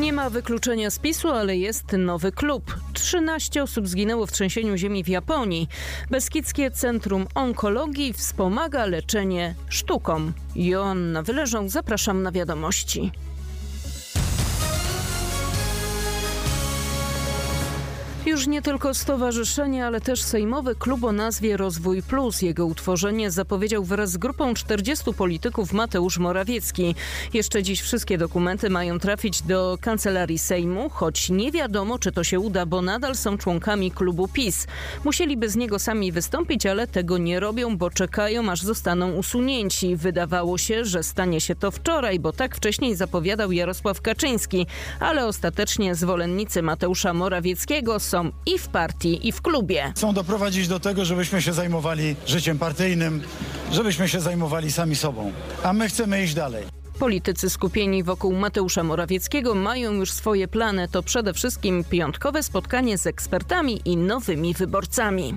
Nie ma wykluczenia z PiS-u, ale jest nowy klub. 13 osób zginęło w trzęsieniu ziemi w Japonii. Beskidzkie Centrum Onkologii wspomaga leczenie sztuką. Joanna Wyleżą, zapraszam na wiadomości. Już nie tylko stowarzyszenie, ale też sejmowy klub o nazwie Rozwój Plus. Jego utworzenie zapowiedział wraz z grupą 40 polityków Mateusz Morawiecki. Jeszcze dziś wszystkie dokumenty mają trafić do Kancelarii Sejmu, choć nie wiadomo, czy to się uda, bo nadal są członkami klubu PiS. Musieliby z niego sami wystąpić, ale tego nie robią, bo czekają, aż zostaną usunięci. Wydawało się, że stanie się to wczoraj, bo tak wcześniej zapowiadał Jarosław Kaczyński, ale ostatecznie zwolennicy Mateusza Morawieckiego są i w partii, i w klubie. Chcą doprowadzić do tego, żebyśmy się zajmowali życiem partyjnym, żebyśmy się zajmowali sami sobą, a my chcemy iść dalej. Politycy skupieni wokół Mateusza Morawieckiego mają już swoje plany. To przede wszystkim piątkowe spotkanie z ekspertami i nowymi wyborcami.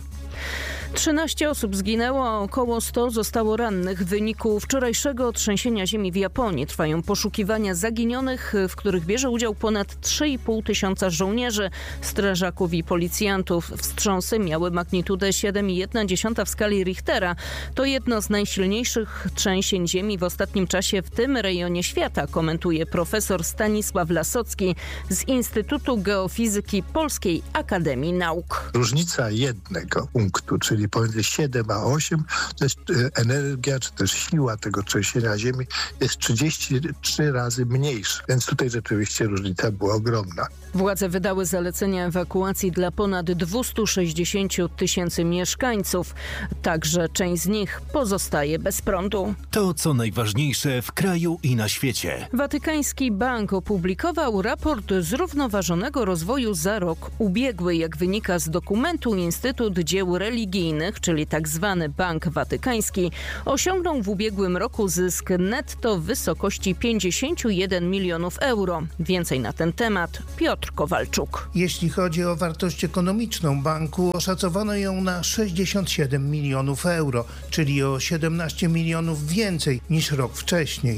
13 osób zginęło, a około 100 zostało rannych w wyniku wczorajszego trzęsienia ziemi w Japonii. Trwają poszukiwania zaginionych, w których bierze udział ponad 3,5 tysiąca żołnierzy, strażaków i policjantów. Wstrząsy miały magnitudę 7,1 w skali Richtera. To jedno z najsilniejszych trzęsień ziemi w ostatnim czasie w tym rejonie świata, komentuje profesor Stanisław Lasocki z Instytutu Geofizyki Polskiej Akademii Nauk. Różnica jednego punktu, czyli pomiędzy 7 a 8, to jest energia, czy też siła tego trzęsienia ziemi jest 33 razy mniejsza. Więc tutaj rzeczywiście różnica była ogromna. Władze wydały zalecenia ewakuacji dla ponad 260 tysięcy mieszkańców. Także część z nich pozostaje bez prądu. To, co najważniejsze w kraju i na świecie. Watykański Bank opublikował raport zrównoważonego rozwoju za rok ubiegły. Jak wynika z dokumentu, Instytut Dzieł Religijnych, czyli tzw. Bank Watykański, osiągnął w ubiegłym roku zysk netto w wysokości 51 milionów euro. Więcej na ten temat Piotr Kowalczuk. Jeśli chodzi o wartość ekonomiczną banku, oszacowano ją na 67 milionów euro, czyli o 17 milionów więcej niż rok wcześniej.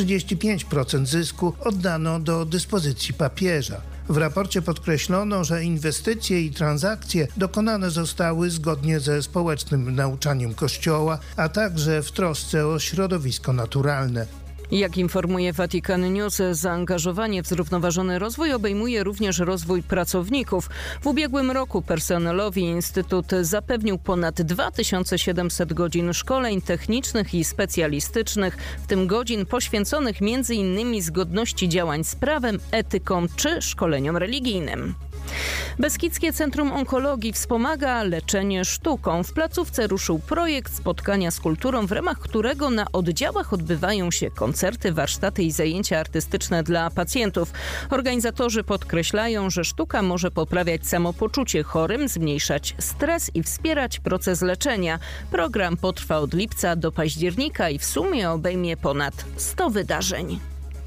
35% zysku oddano do dyspozycji papieża. W raporcie podkreślono, że inwestycje i transakcje dokonane zostały zgodnie ze społecznym nauczaniem Kościoła, a także w trosce o środowisko naturalne. Jak informuje Vatican News, zaangażowanie w zrównoważony rozwój obejmuje również rozwój pracowników. W ubiegłym roku personelowi Instytut zapewnił ponad 2700 godzin szkoleń technicznych i specjalistycznych, w tym godzin poświęconych m.in. zgodności działań z prawem, etyką czy szkoleniom religijnym. Beskidzkie Centrum Onkologii wspomaga leczenie sztuką. W placówce ruszył projekt spotkania z kulturą, w ramach którego na oddziałach odbywają się koncerty, warsztaty i zajęcia artystyczne dla pacjentów. Organizatorzy podkreślają, że sztuka może poprawiać samopoczucie chorym, zmniejszać stres i wspierać proces leczenia. Program potrwa od lipca do października i w sumie obejmie ponad 100 wydarzeń.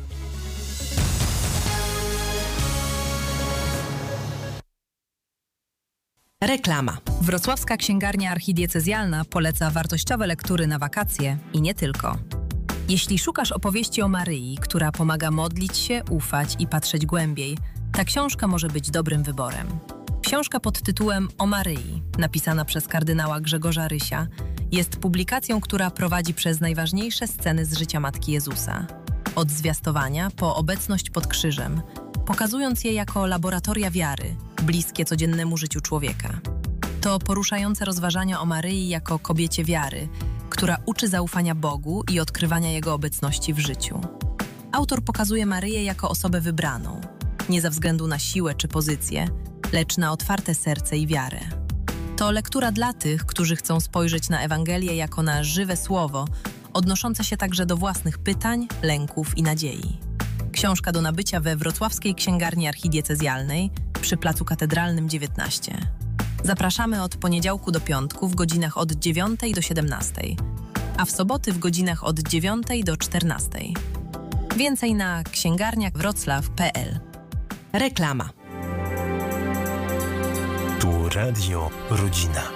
Reklama. Wrocławska Księgarnia Archidiecezjalna poleca wartościowe lektury na wakacje i nie tylko. Jeśli szukasz opowieści o Maryi, która pomaga modlić się, ufać i patrzeć głębiej, ta książka może być dobrym wyborem. Książka pod tytułem O Maryi, napisana przez kardynała Grzegorza Rysia, jest publikacją, która prowadzi przez najważniejsze sceny z życia Matki Jezusa. Od zwiastowania po obecność pod krzyżem, pokazując je jako laboratoria wiary, bliskie codziennemu życiu człowieka. To poruszające rozważania o Maryi jako kobiecie wiary, która uczy zaufania Bogu i odkrywania Jego obecności w życiu. Autor pokazuje Maryję jako osobę wybraną, nie ze względu na siłę czy pozycję, lecz na otwarte serce i wiarę. To lektura dla tych, którzy chcą spojrzeć na Ewangelię jako na żywe słowo, odnoszące się także do własnych pytań, lęków i nadziei. Książka do nabycia we Wrocławskiej Księgarni Archidiecezjalnej przy Placu Katedralnym 19. Zapraszamy od poniedziałku do piątku w godzinach od 9 do 17, a w soboty w godzinach od 9 do 14. Więcej na księgarniawroclaw.pl. Reklama. Tu Radio Rodzina.